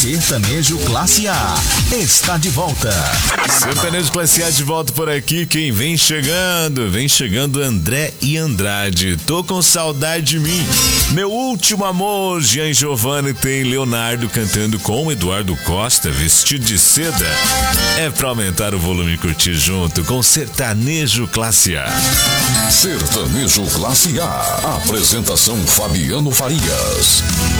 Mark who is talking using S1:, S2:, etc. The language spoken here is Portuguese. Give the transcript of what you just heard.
S1: Sertanejo Classe A está de volta.
S2: Sertanejo Classe A de volta por aqui. Quem vem chegando? Vem chegando André e Andrade. Tô com saudade de mim. Meu último amor. Jean Giovanni tem Leonardo cantando com Eduardo Costa, vestido de seda. É pra aumentar o volume e curtir junto com Sertanejo Classe A.
S3: Sertanejo Classe A. Apresentação Fabiano Farias.